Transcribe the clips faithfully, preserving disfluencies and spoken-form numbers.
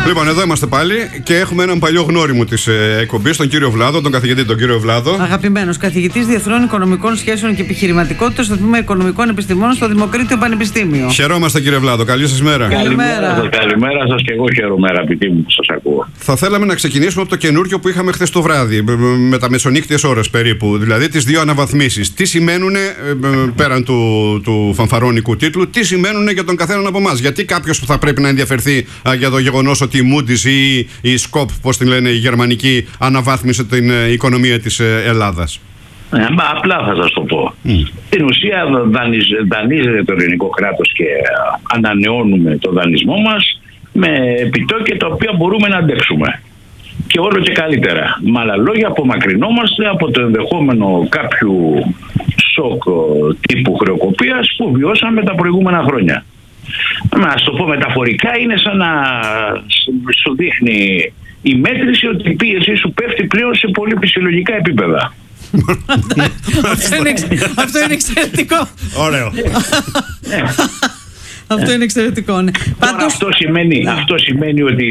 Λοιπόν, εδώ είμαστε πάλι και έχουμε έναν παλιό γνώριμο της ε, εκπομπής, τον κύριο Βλάδο, τον καθηγητή, τον κύριο Βλάδο. Αγαπημένος καθηγητής Διεθνών Οικονομικών Σχέσεων και Επιχειρηματικότητας στο Τμήμα Οικονομικών Επιστημών στο Δημοκρίτιο Πανεπιστήμιο. Χαιρόμαστε, κύριε Βλάδο. Καλή σας μέρα. Καλημέρα. Καλημέρα σας και εγώ χαίρομαι, αγαπητοί μου, που σας ακούω. Θα θέλαμε να ξεκινήσουμε από το καινούριο που είχαμε χθες το βράδυ, με τα μεσονύκτιες ώρες περίπου, δηλαδή τις δύο αναβαθμίσεις. Τι σημαίνουν, πέραν του, του φανφαρώνικου τίτλου, τι σημαίνουν για τον καθέναν από εμάς. Γιατί κάποιος που θα πρέπει να ενδιαφερθεί α, για το γεγονός ότι η Moody's ή η Σκοπ, πώς την λένε, η γερμανική, αναβάθμισε την ε, οικονομία της ε, Ελλάδας. Ε, μα απλά θα σας το πω. Mm. Στην ουσία δανειζ, δανείζεται το ελληνικό κράτος και α, ανανεώνουμε το δανεισμό μας με επιτόκια τα οποία μπορούμε να αντέξουμε. Και όλο και καλύτερα. Με άλλα λόγια, απομακρυνόμαστε από το ενδεχόμενο κάποιου σοκ τύπου χρεοκοπίας που βιώσαμε τα προηγούμενα χρόνια. Να το πω μεταφορικά, είναι σαν να σου δείχνει η μέτρηση ότι η πίεση σου πέφτει πλέον σε πολύ φυσιολογικά επίπεδα. Αυτό είναι, αυτό είναι εξαιρετικό. Ωραίο. Αυτό είναι εξαιρετικό, ναι. Πάντως, αυτό, σημαίνει, ναι. αυτό σημαίνει ότι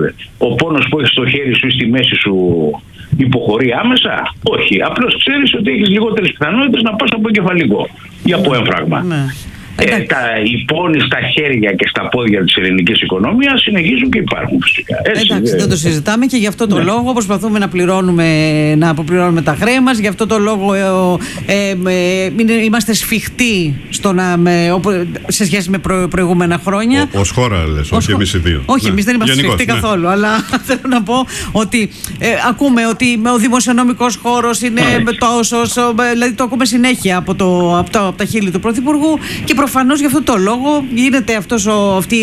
ο πόνος που έχεις στο χέρι σου ή στη μέση σου υποχωρεί άμεσα. Όχι. Απλώς ξέρεις ότι έχεις λιγότερες πιθανότητες να πας από εγκεφαλικό ή από έμφραγμα. Ναι. Ε, τα, οι πόνοι στα χέρια και στα πόδια της ελληνικής οικονομίας συνεχίζουν και υπάρχουν φυσικά. Έτσι, εντάξει, δεν το συζητάμε και γι' αυτό το ναι. λόγο προσπαθούμε να πληρώνουμε, να αποπληρώνουμε τα χρέη μας. Γι' αυτό το λόγο ε, ε, ε, είμαστε σφιχτοί στο να, με, σε σχέση με προ, προηγούμενα χρόνια. Ως χώρα λες, όχι χω... εμείς οι δύο. Όχι, ναι. εμείς δεν είμαστε Γενικώς, σφιχτοί ναι. καθόλου. Αλλά θέλω να πω ότι ε, ακούμε ότι ο δημοσιονομικός χώρος είναι τόσο, δηλαδή το ακούμε συνέχεια από, το, από, το, από τα χείλη του Πρωθυπουργού και προφανώς γι' αυτό το λόγο γίνεται αυτός ο, αυτή,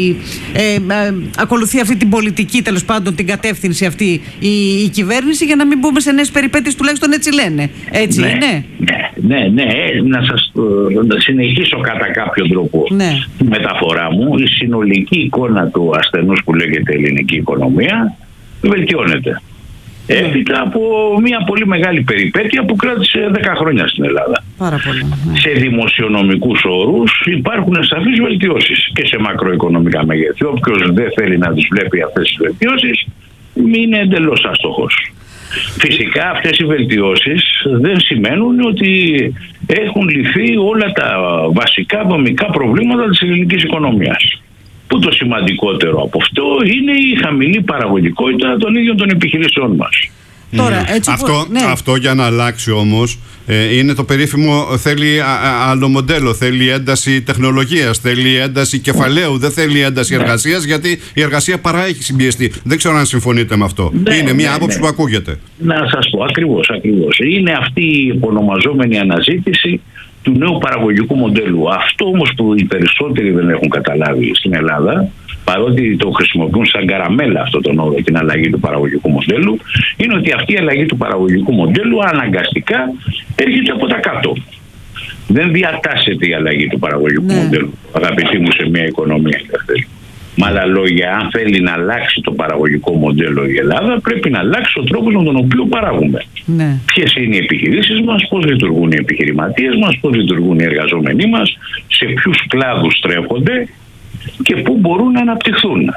ε, ε, ακολουθεί αυτή την πολιτική, τέλος πάντων την κατεύθυνση αυτή η, η κυβέρνηση, για να μην μπούμε σε νέες περιπέτειες, τουλάχιστον έτσι λένε. Έτσι ναι, είναι. Ναι, ναι, ναι. Να σας να συνεχίσω κατά κάποιο τρόπο ναι. τη μεταφορά μου. Η συνολική εικόνα του ασθενούς που λέγεται ελληνική οικονομία βελτιώνεται. Έπειτα από μια πολύ μεγάλη περιπέτεια που κράτησε δέκα χρόνια στην Ελλάδα. Πάρα πολύ. Ναι. Σε δημοσιονομικούς όρους υπάρχουν σαφείς βελτιώσεις και σε μακροοικονομικά μεγέθη. Όποιος δεν θέλει να τις βλέπει αυτές τις βελτιώσεις είναι εντελώς άστοχος. Φυσικά αυτές οι βελτιώσεις δεν σημαίνουν ότι έχουν λυθεί όλα τα βασικά δομικά προβλήματα της ελληνικής οικονομίας. Που το σημαντικότερο από αυτό είναι η χαμηλή παραγωγικότητα των ίδιων των επιχειρήσεών μας. Τώρα, έτσι αυτό, που, ναι. αυτό για να αλλάξει όμως ε, είναι το περίφημο, θέλει α, α, άλλο μοντέλο, θέλει ένταση τεχνολογίας, θέλει ένταση κεφαλαίου, δεν θέλει ένταση ναι. εργασίας, γιατί η εργασία παρά έχει συμπιεστεί. Δεν ξέρω αν συμφωνείτε με αυτό. Ναι, είναι μια ναι, άποψη ναι. που ακούγεται. Να σας πω, ακριβώς, ακριβώς. Είναι αυτή η υπονομαζόμενη αναζήτηση του νέου παραγωγικού μοντέλου. Αυτό όμως που οι περισσότεροι δεν έχουν καταλάβει στην Ελλάδα, παρότι το χρησιμοποιούν σαν καραμέλα αυτό τον όρο, την αλλαγή του παραγωγικού μοντέλου, είναι ότι αυτή η αλλαγή του παραγωγικού μοντέλου αναγκαστικά έρχεται από τα κάτω. Δεν διατάσσεται η αλλαγή του παραγωγικού ναι. μοντέλου, αγαπητοί μου, σε μια οικονομία. Με άλλα λόγια, αν θέλει να αλλάξει το παραγωγικό μοντέλο η Ελλάδα, πρέπει να αλλάξει ο τρόπος με τον οποίο παράγουμε. Ναι. Ποιες είναι οι επιχειρήσεις μας, πώς λειτουργούν οι επιχειρηματίες μας, πώς λειτουργούν οι εργαζόμενοι μας, σε ποιους κλάδους στρέφονται και πού μπορούν να αναπτυχθούν.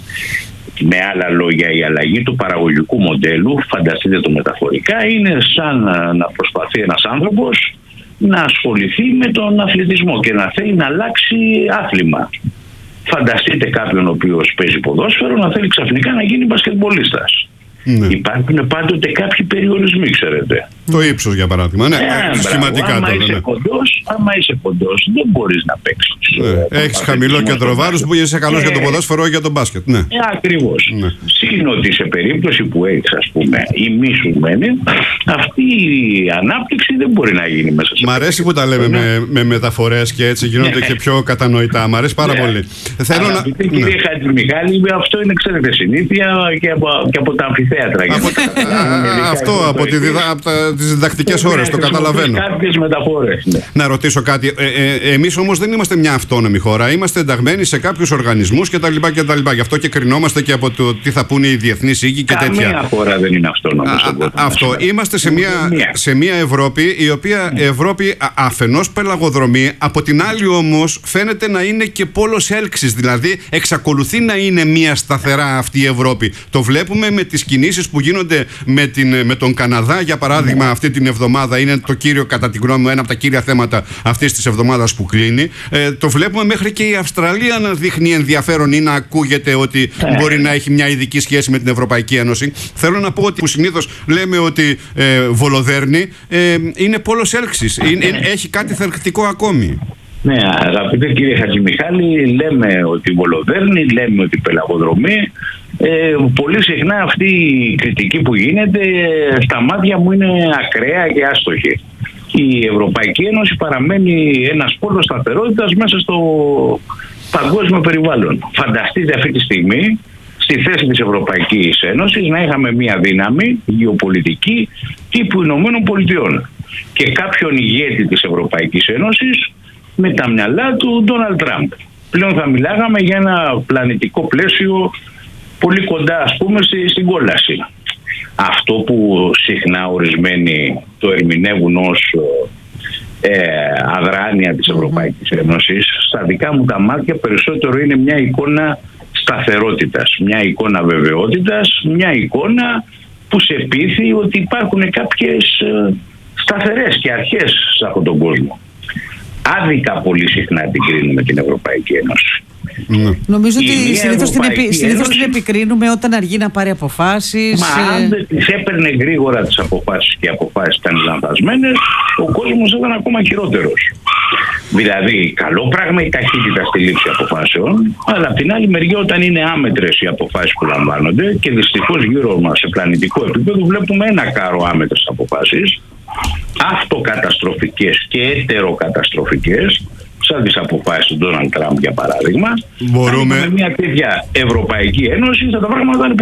Με άλλα λόγια, η αλλαγή του παραγωγικού μοντέλου, φανταστείτε το μεταφορικά, είναι σαν να προσπαθεί ένας άνθρωπος να ασχοληθεί με τον αθλητισμό και να θέλει να αλλάξει άθλημα. Φανταστείτε κάποιον ο οποίος παίζει ποδόσφαιρο να θέλει ξαφνικά να γίνει μπασκετμπολίστας. Ναι. Υπάρχουν πάντοτε κάποιοι περιορισμοί, ξέρετε. Το ύψος, για παράδειγμα. Ναι, ε, σχηματικά άμα τώρα. Είσαι Ναι. κοντός, άμα είσαι κοντός, δεν μπορείς να παίξεις. Ναι. Έχεις χαμηλό κέντρο βάρους που είσαι καλός ε, για το ποδόσφαιρο ή για το μπάσκετ. Ναι. Ε, ακριβώς. Ναι. Συν ότι σε περίπτωση που έχεις, ας πούμε, ημίσουμενη, αυτή η ανάπτυξη δεν μπορεί να γίνει μέσα σε. Μ' αρέσει που τα λέμε με, με μεταφορές και έτσι γίνονται ναι. και πιο κατανοητά. Μ' αρέσει πάρα ναι. πολύ. Θέλω να. Κύριε ναι. Χατζημιχάλη, αυτό είναι, ξέρετε, συνήθεια και από, και από τα αμφιθέατα θέατρα. Από, α, αυτό από, τη, από τα, τις διδακτικές ώρες, το καταλαβαίνω. Κάποιες μεταφορές. Ναι. Να ρωτήσω κάτι. Ε, ε, εμείς όμως δεν είμαστε μια αυτόνομη χώρα. Είμαστε ενταγμένοι σε κάποιους οργανισμούς κτλ. Γι' αυτό και κρινόμαστε και από το τι θα πούνε οι διεθνείς οίκοι και Καμία τέτοια. Καμία χώρα δεν είναι αυτόνομη. Αυτό. Είμαστε σε μια, σε μια Ευρώπη η οποία mm. Ευρώπη αφενός πελαγοδρομεί, από την άλλη όμως φαίνεται να είναι και πόλος έλξης. Δηλαδή εξακολουθεί να είναι μια σταθερά αυτή η Ευρώπη. Το βλέπουμε με τις κινήσεις που γίνονται με, την, με τον Καναδά, για παράδειγμα, αυτή την εβδομάδα. Είναι το κύριο, κατά τη γνώμη μου, ένα από τα κύρια θέματα αυτής της εβδομάδας που κλείνει. Ε, το βλέπουμε μέχρι και η Αυστραλία να δείχνει ενδιαφέρον ή να ακούγεται ότι μπορεί να έχει μια ειδική σχέση με την Ευρωπαϊκή Ένωση. Θέλω να πω ότι που συνήθως λέμε ότι ε, βολοδέρνει, ε, είναι πόλος έλξης. Είναι, έχει κάτι θελκτικό ακόμη. Ναι, αγαπητέ κύριε Χατζημιχάλη, λέμε ότι βολοδέρνει, λέμε ότι πελαγοδρομεί. Ε, πολύ συχνά αυτή η κριτική που γίνεται στα μάτια μου είναι ακραία και άστοχη. Η Ευρωπαϊκή Ένωση παραμένει ένας πόλος σταθερότητας μέσα στο παγκόσμιο περιβάλλον. Φανταστείτε αυτή τη στιγμή στη θέση της Ευρωπαϊκής Ένωσης να είχαμε μια δύναμη γεωπολιτική τύπου Ηνωμένων Πολιτειών και κάποιον ηγέτη της Ευρωπαϊκής Ένωσης με τα μυαλά του Ντόναλντ Τραμπ. Πλέον θα μιλάγαμε για ένα πλανητικό πλαίσιο πολύ κοντά, ας πούμε, στην κόλαση. Αυτό που συχνά ορισμένοι το ερμηνεύουν ως ε, αδράνεια της Ευρωπαϊκής Ένωσης, στα δικά μου τα μάτια περισσότερο είναι μια εικόνα σταθερότητας, μια εικόνα βεβαιότητας, μια εικόνα που σε πείθει ότι υπάρχουν κάποιες σταθερές και αρχές σε αυτόν τον κόσμο. Άδικα πολύ συχνά την κρίνουμε την Ευρωπαϊκή Ένωση. Mm. Νομίζω ότι συνήθως την, επι... συνήθως την επικρίνουμε όταν αργεί να πάρει αποφάσεις. Μα αν δεν τις έπαιρνε γρήγορα τις αποφάσεις και οι αποφάσεις ήταν λανθασμένες, ο κόσμος ήταν ακόμα χειρότερος. Δηλαδή, καλό πράγμα η ταχύτητα στη λήψη αποφάσεων, αλλά από την άλλη μεριά, όταν είναι άμετρες οι αποφάσεις που λαμβάνονται, και δυστυχώς γύρω μας σε πλανητικό επίπεδο βλέπουμε ένα κάρο άμετρες αποφάσεις, αυτοκαταστροφικές και ετεροκαταστροφικές, σαν τις αποφάσεις του Ντόναλντ Τραμπ για παράδειγμα. Μπορούμε... με μια τέτοια Ευρωπαϊκή Ένωση θα τα πράγματα